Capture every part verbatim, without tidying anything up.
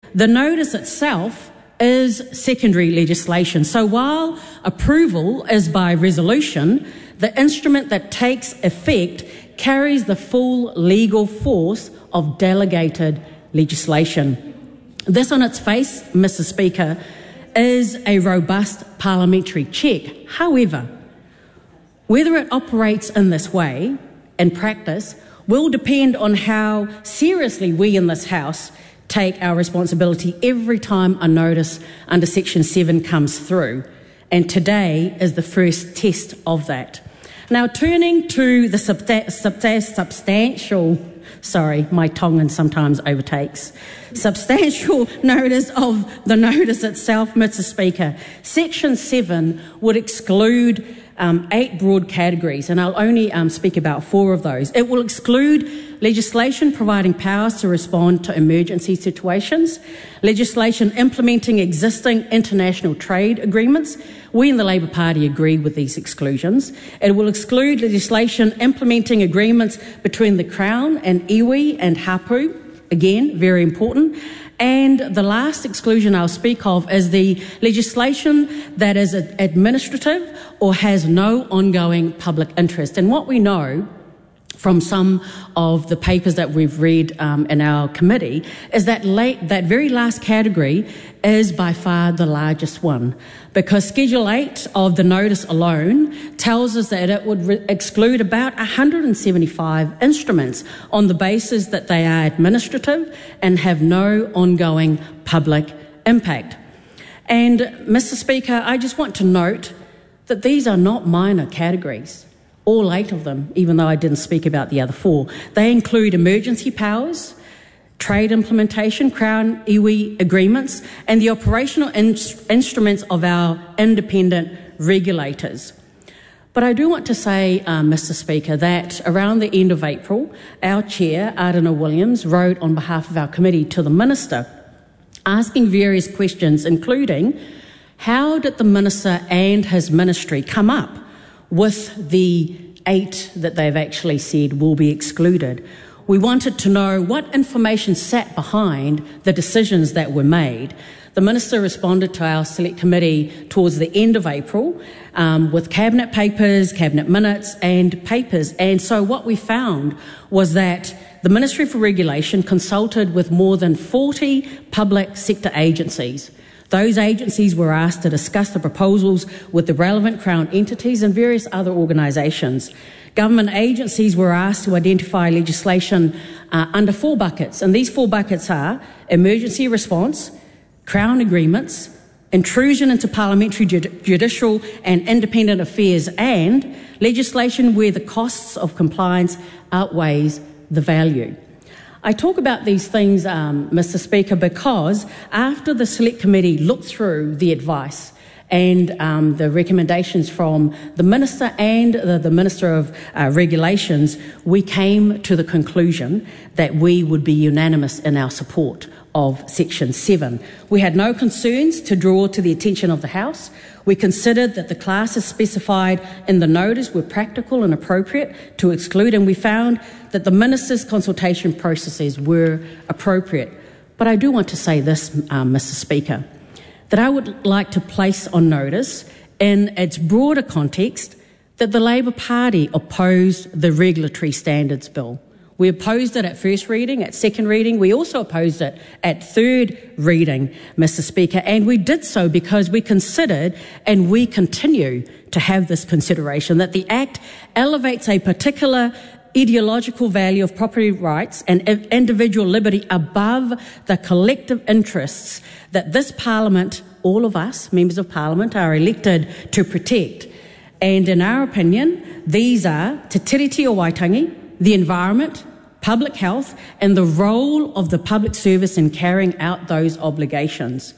The notice itself is secondary legislation. So while approval is by resolution, the instrument that takes effect carries the full legal force of delegated legislation. This on its face, Mister Speaker, is a robust parliamentary check. However, whether it operates in this way in practice will depend on how seriously we in this House take our responsibility every time a notice under Section seven comes through. And today is the first test of that. Now, turning to the subta- subta- substantial, sorry, my Tongan sometimes overtakes, substantial notice of the notice itself, Mister Speaker, Section seven would exclude um, eight broad categories, and I'll only um, speak about four of those. It will exclude legislation providing powers to respond to emergency situations, legislation implementing existing international trade agreements. We in the Labour Party agree with these exclusions. It will exclude legislation implementing agreements between the Crown and iwi and hapu, again, very important. And the last exclusion I'll speak of is the legislation that is administrative or has no ongoing public interest. And what we know from some of the papers that we've read um, in our committee is that late, that very last category is by far the largest one, because Schedule eight of the notice alone tells us that it would re- exclude about one hundred seventy-five instruments on the basis that they are administrative and have no ongoing public impact. And, Mister Speaker, I just want to note that these are not minor categories. All eight of them, even though I didn't speak about the other four. They include emergency powers, trade implementation, Crown iwi agreements, and the operational in- instruments of our independent regulators. But I do want to say, um, Mister Speaker, that around the end of April, our chair, Ardina Williams, wrote on behalf of our committee to the Minister, asking various questions, including how did the Minister and his ministry come up with the eight that they've actually said will be excluded. We wanted to know what information sat behind the decisions that were made. The Minister responded to our Select Committee towards the end of April um, with Cabinet papers, Cabinet minutes and papers. And so what we found was that the Ministry for Regulation consulted with more than forty public sector agencies. Those agencies were asked to discuss the proposals with the relevant Crown entities and various other organisations. Government agencies were asked to identify legislation uh, under four buckets, and these four buckets are emergency response, Crown agreements, intrusion into parliamentary, jud- judicial and independent affairs, and legislation where the costs of compliance outweighs the value. I talk about these things, um, Mister Speaker, because after the Select Committee looked through the advice and um, the recommendations from the Minister and the, the Minister of uh, Regulations, we came to the conclusion that we would be unanimous in our support of Section seven. We had no concerns to draw to the attention of the House. We considered that the classes specified in the notice were practical and appropriate to exclude, and we found that the Minister's consultation processes were appropriate. But I do want to say this, um, Mister Speaker, that I would like to place on notice in its broader context that the Labour Party opposed the Regulatory Standards Bill. We opposed it at first reading, at second reading. We also opposed it at third reading, Mister Speaker, and we did so because we considered, and we continue to have this consideration, that the Act elevates a particular ideological value of property rights and individual liberty above the collective interests that this Parliament, all of us, members of Parliament, are elected to protect. And in our opinion, these are Te Tiriti o Waitangi, the environment, public health, and the role of the public service in carrying out those obligations.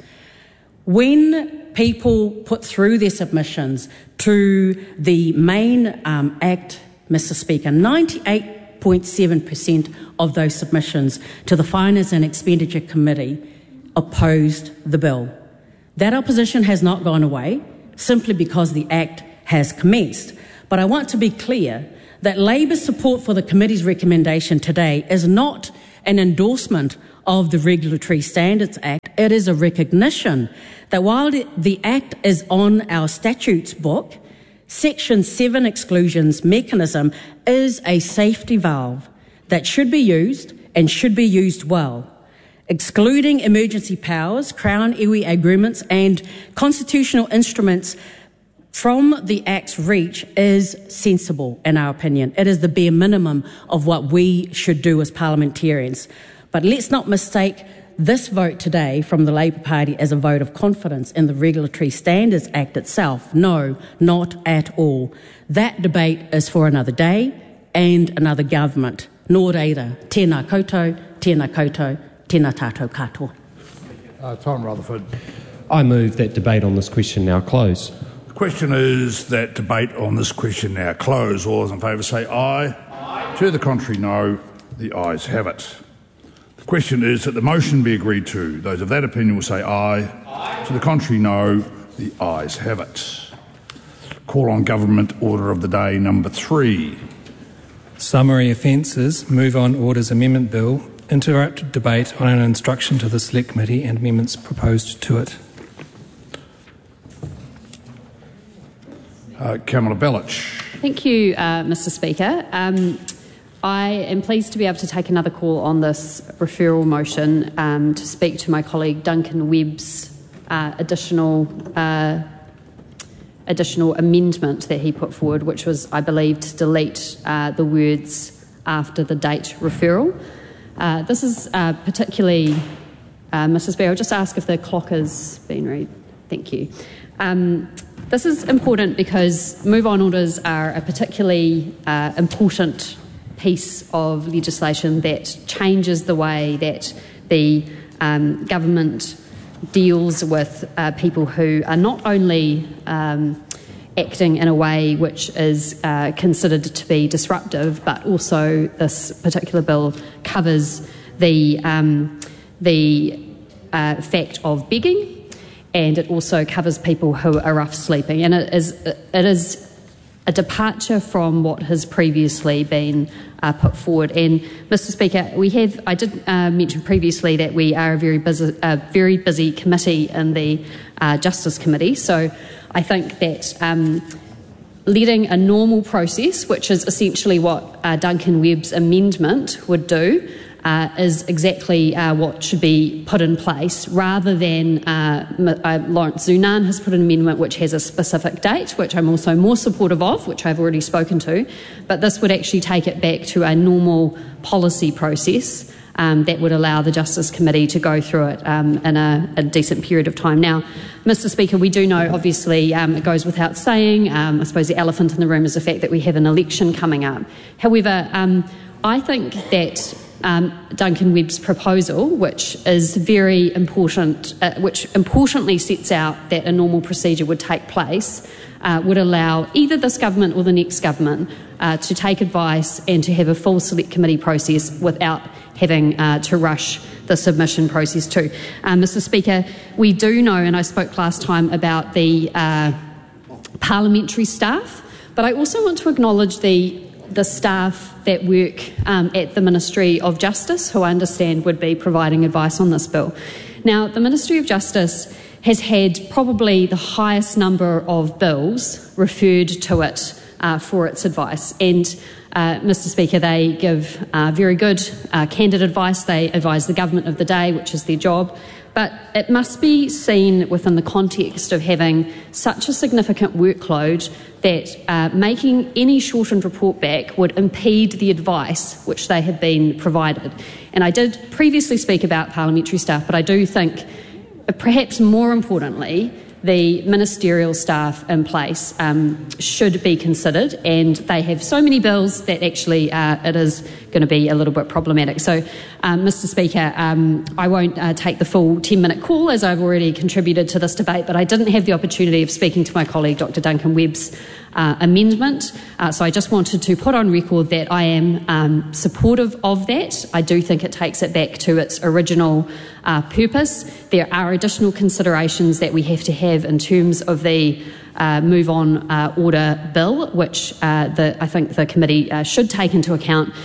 When people put through their submissions to the main um, Act, Mister Speaker, ninety-eight point seven percent of those submissions to the Finance and Expenditure Committee opposed the bill. That opposition has not gone away simply because the Act has commenced. But I want to be clear that Labour's support for the committee's recommendation today is not an endorsement of the Regulatory Standards Act. It is a recognition that while the Act is on our statutes book, Section seven exclusions mechanism is a safety valve that should be used and should be used well. Excluding emergency powers, Crown iwi agreements and constitutional instruments from the Act's reach is sensible, in our opinion. It is the bare minimum of what we should do as parliamentarians. But let's not mistake this vote today from the Labour Party as a vote of confidence in the Regulatory Standards Act itself. No, not at all. That debate is for another day and another government. Nō reira, tēnā koutou, tēnā koutou, tēnā tātou katoa. Uh, Tom Rutherford. I move that debate on this question now close. The question is that debate on this question now close. All those in favour say aye. Aye. To the contrary, no. The ayes have it. The question is that the motion be agreed to. Those of that opinion will say aye. Aye. To the contrary, no. The ayes have it. Call on Government Order of the Day number three. Summary offences, Move On Orders Amendment Bill, interrupted debate on an instruction to the Select Committee and amendments proposed to it. Uh, Kamala Belich. Thank you, uh, Mister Speaker. Um, I am pleased to be able to take another call on this referral motion um, to speak to my colleague Duncan Webb's uh, additional uh, additional amendment that he put forward, which was, I believe, to delete uh, the words after the date referral. Uh, this is uh, particularly, uh, Missus Speaker, I'll just ask if the clock has been read. Thank you. Um, this is important because move on orders are a particularly uh, important piece of legislation that changes the way that the um, government deals with uh, people who are not only um, acting in a way which is uh, considered to be disruptive, but also this particular bill covers the, um, the uh, fact of begging, and it also covers people who are rough sleeping. And it is, it is a departure from what has previously been uh, put forward. And, Mister Speaker, we have, I did uh, mention previously that we are a very busy, uh, very busy committee in the uh, Justice Committee, so I think that um, letting a normal process, which is essentially what uh, Duncan Webb's amendment would do, Uh, is exactly uh, what should be put in place, rather than uh, uh, Lawrence Zunan has put an amendment which has a specific date, which I'm also more supportive of, which I've already spoken to, but this would actually take it back to a normal policy process um, that would allow the Justice Committee to go through it um, in a, a decent period of time. Now, Mister Speaker, we do know, obviously, um, it goes without saying, um, I suppose the elephant in the room is the fact that we have an election coming up. However, um, I think that Um, Duncan Webb's proposal, which is very important, uh, which importantly sets out that a normal procedure would take place, uh, would allow either this government or the next government uh, to take advice and to have a full select committee process without having uh, to rush the submission process too. Um, Mister Speaker, we do know, and I spoke last time about the uh, parliamentary staff, but I also want to acknowledge the the staff that work um, at the Ministry of Justice, who I understand would be providing advice on this bill. Now, the Ministry of Justice has had probably the highest number of bills referred to it uh, for its advice. And, uh, Mister Speaker, they give uh, very good, uh, candid advice. They advise the government of the day, which is their job. But it must be seen within the context of having such a significant workload that uh, making any shortened report back would impede the advice which they have been provided. And I did previously speak about parliamentary staff, but I do think, uh, perhaps more importantly, the ministerial staff in place um, should be considered, and they have so many bills that actually uh, it is going to be a little bit problematic. So, um, Mister Speaker, um, I won't uh, take the full ten-minute call, as I've already contributed to this debate, but I didn't have the opportunity of speaking to my colleague, Doctor Duncan Webb's uh, amendment, uh, so I just wanted to put on record that I am um, supportive of that. I do think it takes it back to its original uh, purpose. There are additional considerations that we have to have in terms of the uh, Move On uh, Order Bill, which uh, the, I think the committee uh, should take into account.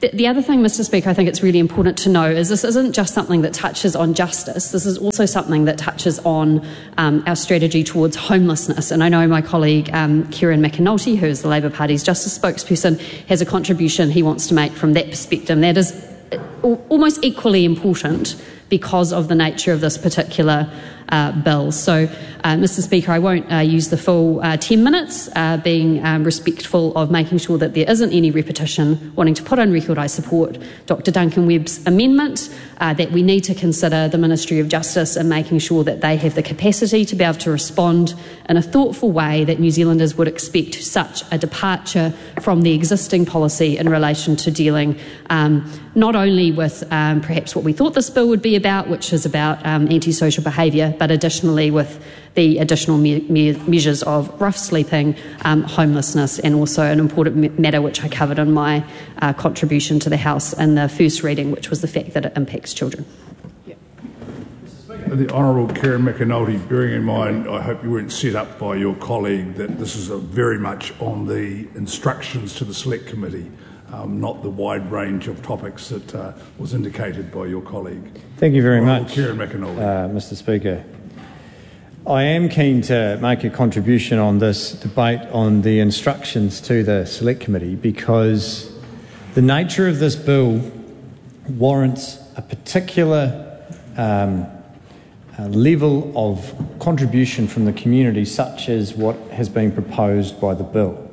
The, the other thing, Mr Speaker, I think it's really important to know is this isn't just something that touches on justice. This is also something that touches on um, our strategy towards homelessness. And I know my colleague, um, Kieran McAnulty, who is the Labour Party's justice spokesperson, has a contribution he wants to make from that perspective. That is almost equally important because of the nature of this particular uh, bill. So, uh, Mr Speaker, I won't uh, use the full uh, ten minutes, uh, being um, respectful of making sure that there isn't any repetition. Wanting to put on record I support Doctor Duncan Webb's amendment, uh, that we need to consider the Ministry of Justice and making sure that they have the capacity to be able to respond in a thoughtful way that New Zealanders would expect such a departure from the existing policy in relation to dealing um, not only with um, perhaps what we thought this bill would be about, which is about um, antisocial behaviour, but additionally with the additional me me measures of rough sleeping, um, homelessness, and also an important matter which I covered in my uh, contribution to the House in the first reading, which was the fact that it impacts children. The Honourable Kieran McAnulty, bearing in mind, I hope you weren't set up by your colleague that this is a very much on the instructions to the Select Committee, um, not the wide range of topics that uh, was indicated by your colleague. Thank you very Honourable much, Kieran McAnulty. Uh, Mr Speaker. I am keen to make a contribution on this debate on the instructions to the Select Committee because the nature of this bill warrants a particular um, uh, level of contribution from the community, such as what has been proposed by the bill.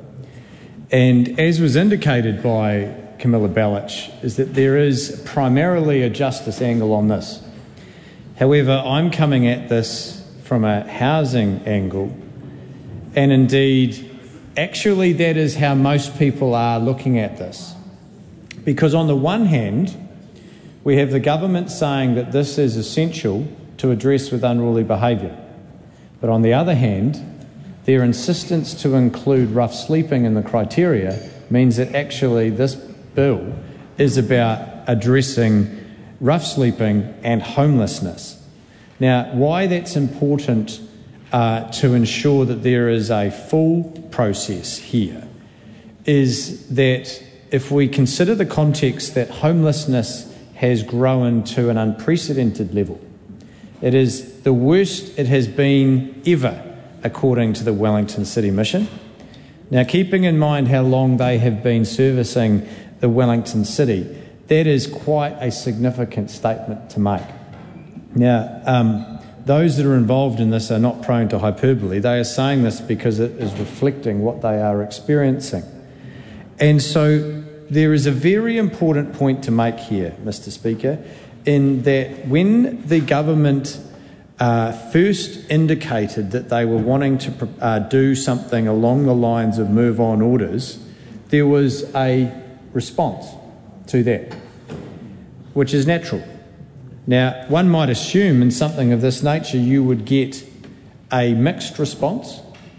And as was indicated by Camilla Bellich, is that there is primarily a justice angle on this. However, I'm coming at this from a housing angle, and indeed, actually that is how most people are looking at this. Because on the one hand, we have the government saying that this is essential to address with unruly behaviour. But on the other hand, their insistence to include rough sleeping in the criteria means that actually this bill is about addressing rough sleeping and homelessness. Now, why that's important uh, to ensure that there is a full process here is that if we consider the context that homelessness has grown to an unprecedented level, it is the worst it has been ever, according to the Wellington City Mission. Now, keeping in mind how long they have been servicing the Wellington City, that is quite a significant statement to make. Now, um, those that are involved in this are not prone to hyperbole. They are saying this because it is reflecting what they are experiencing. And so there is a very important point to make here, Mr Speaker, in that when the government uh, first indicated that they were wanting to uh, do something along the lines of move-on orders, there was a response to that, which is natural. Now, one might assume in something of this nature you would get a mixed response,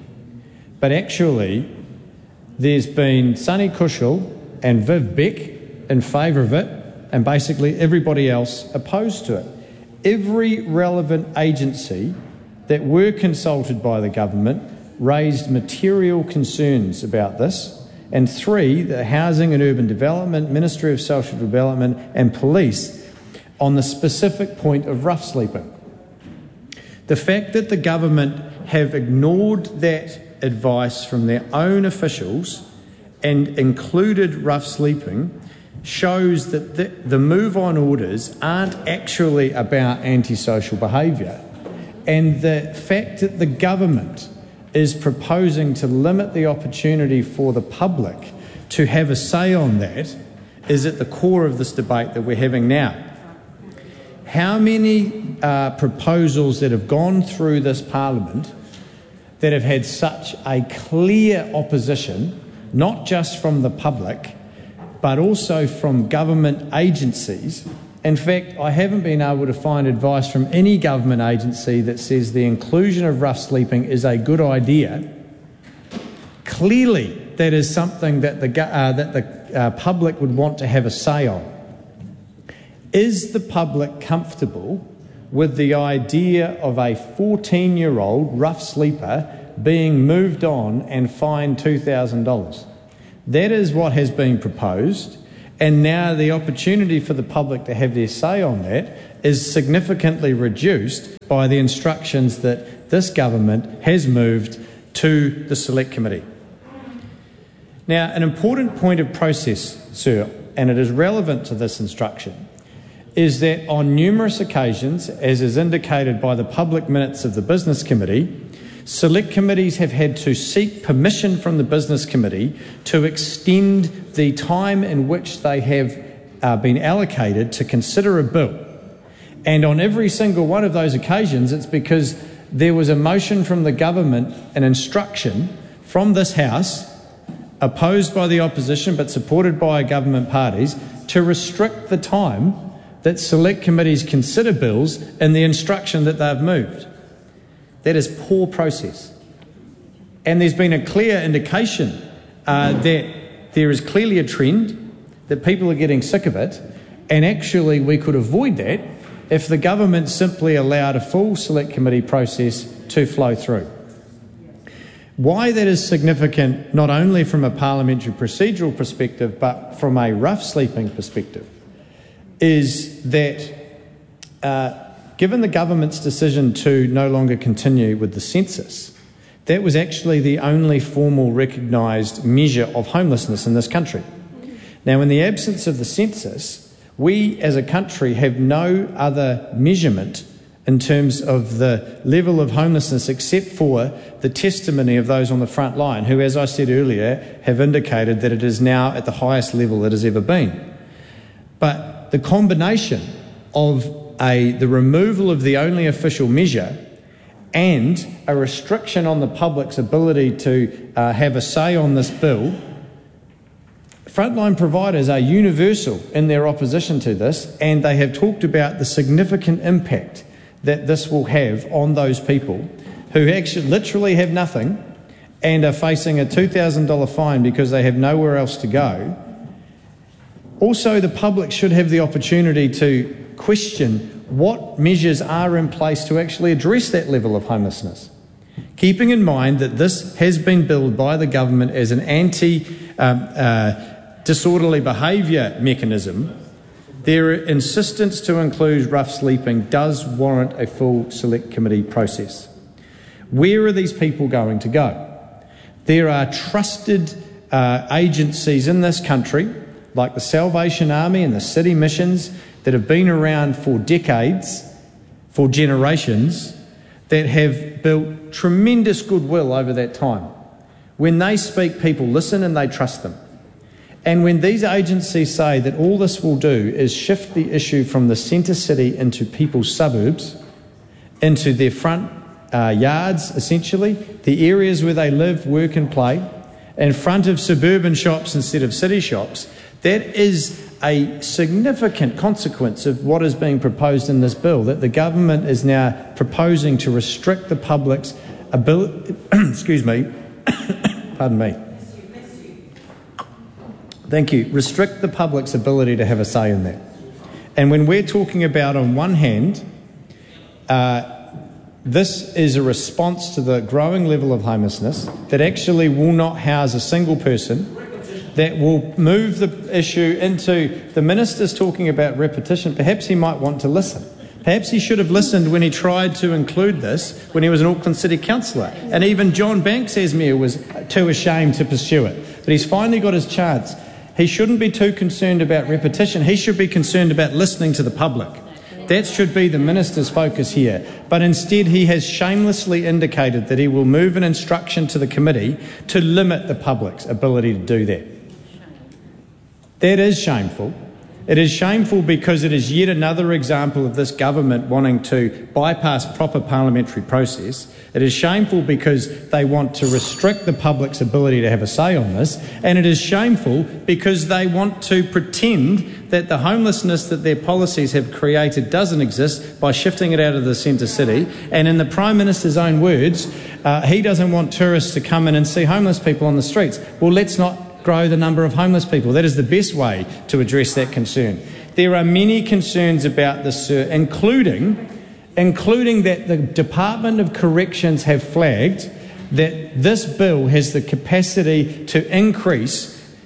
but actually there's been Sunny Kushal and Viv Beck in favour of it, and basically everybody else opposed to it. Every relevant agency that were consulted by the government raised material concerns about this, and three, the Housing and Urban Development, Ministry of Social Development and Police, on the specific point of rough sleeping. The fact that the government have ignored that advice from their own officials and included rough sleeping shows that the, the move-on orders aren't actually about antisocial behaviour, and the fact that the government is proposing to limit the opportunity for the public to have a say on that is at the core of this debate that we're having now. How many uh, proposals that have gone through this Parliament that have had such a clear opposition, not just from the public, but also from government agencies? In fact, I haven't been able to find advice from any government agency that says the inclusion of rough sleeping is a good idea. Clearly, that is something that the, uh, that the uh, public would want to have a say on. Is the public comfortable with the idea of a fourteen-year-old rough sleeper being moved on and fined two thousand dollars? That is what has been proposed, And now the opportunity for the public to have their say on that is significantly reduced by the instructions that this government has moved to the Select Committee. Now, an important point of process, sir, and it is relevant to this instruction, is that on numerous occasions, as is indicated by the public minutes of the Business Committee, Select Committees have had to seek permission from the Business Committee to extend the time in which they have uh, been allocated to consider a bill. And on every single one of those occasions, it's because there was a motion from the government, an instruction from this House, opposed by the opposition but supported by government parties, to restrict the time that Select Committees consider bills in the instruction that they've moved. That is poor process. And there's been a clear indication uh, that there is clearly a trend, that people are getting sick of it, and actually we could avoid that if the government simply allowed a full Select Committee process to flow through. Why that is significant, not only from a parliamentary procedural perspective, but from a rough sleeping perspective, is that uh, given the government's decision to no longer continue with the census, that was actually the only formal recognised measure of homelessness in this country. Now, in the absence of the census, we as a country have no other measurement in terms of the level of homelessness except for the testimony of those on the front line who, as I said earlier, have indicated that it is now at the highest level it has ever been. But the combination of a, the removal of the only official measure and a restriction on the public's ability to uh, have a say on this bill, frontline providers are universal in their opposition to this, and they have talked about the significant impact that this will have on those people who actually literally have nothing and are facing a two thousand dollars fine because they have nowhere else to go. Also, the public should have the opportunity to question what measures are in place to actually address that level of homelessness, keeping in mind that this has been billed by the government as an anti-disorderly um, uh, behaviour mechanism. Their insistence to include rough sleeping does warrant a full Select Committee process. Where are these people going to go? There are trusted uh, agencies in this country, like the Salvation Army and the City Missions, that have been around for decades, for generations, that have built tremendous goodwill over that time. When they speak, people listen and they trust them. And when these agencies say that all this will do is shift the issue from the centre city into people's suburbs, into their front uh, yards, essentially, the areas where they live, work and play, in front of suburban shops instead of city shops, that is a significant consequence of what is being proposed in this bill, that the government is now proposing to restrict the public's ability, excuse me, pardon me, Thank you. Restrict the public's ability to have a say in that. And when we're talking about, on one hand, uh, this is a response to the growing level of homelessness that actually will not house a single person, that will move the issue into the minister's talking about repetition. Perhaps he might want to listen. Perhaps he should have listened when he tried to include this when he was an Auckland City Councillor. And even John Banks as Mayor was too ashamed to pursue it. But he's finally got his chance. He shouldn't be too concerned about repetition. He should be concerned about listening to the public. That should be the minister's focus here. But instead he has shamelessly indicated that he will move an instruction to the committee to limit the public's ability to do that. That is shameful. It is shameful because it is yet another example of this government wanting to bypass proper parliamentary process. It is shameful because they want to restrict the public's ability to have a say on this. And it is shameful because they want to pretend that the homelessness that their policies have created doesn't exist by shifting it out of the centre city. And in the Prime Minister's own words, uh, he doesn't want tourists to come in and see homeless people on the streets. Well, let's not grow the number of homeless people. That is the best way to address that concern. There are many concerns about this, sir, including, including that the Department of Corrections have flagged that this bill has the capacity to increase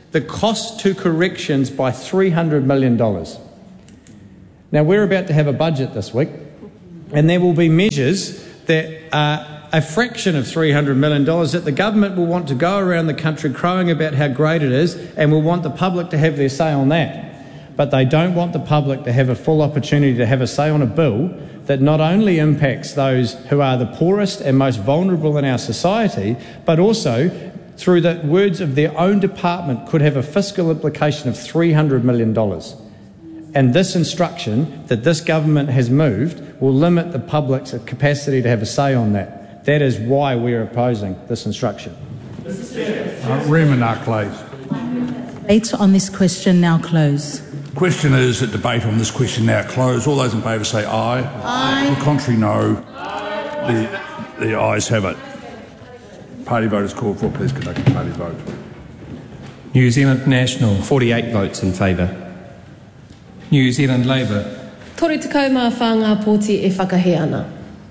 the cost to corrections by three hundred million dollars. Now, we're about to have a budget this week, and there will be measures that are a fraction of three hundred million dollars that the government will want to go around the country crowing about how great it is and will want the public to have their say on that. But they don't want the public to have a full opportunity to have a say on a bill that not only impacts those who are the poorest and most vulnerable in our society, but also, through the words of their own department, could have a fiscal implication of three hundred million dollars. And this instruction that this government has moved will limit the public's capacity to have a say on that. That is why we're opposing this instruction. Uh, Rema, please. Debate on this question now close. Question is that debate on this question now close. All those in favour say aye. Aye. The contrary, no. The, the ayes have it. Party vote is called for. Please conduct the party vote. New Zealand National. forty-eight votes in favour. New Zealand Labour. Tori te kau mā whanga pōti e whakahe ana.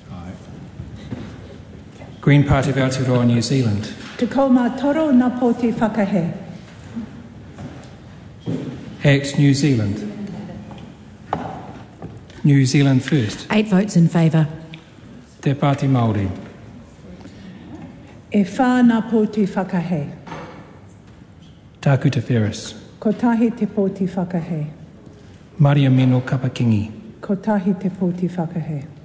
Green Party of Aotearoa New Zealand. Te kau mā toro nā pōti whakahe. ACT New Zealand. New Zealand First. Eight votes in favour. Te Pāti Māori. E whā nā pōti whakahe. Tāku Te Whereas. Ko tahi te pōti whakahe. Maria Meno Kapakingi. Ko tahi te pōti whakahe.